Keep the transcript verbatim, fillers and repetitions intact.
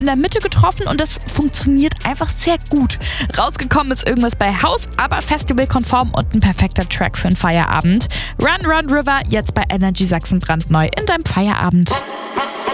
in der Mitte getroffen und das funktioniert einfach sehr gut. Rausgekommen ist irgendwas bei Haus, aber festivalkonform und ein perfekter Track für einen Feierabend. Run Run River, jetzt bei Energy Sachsen brandneu in deinem Feierabend.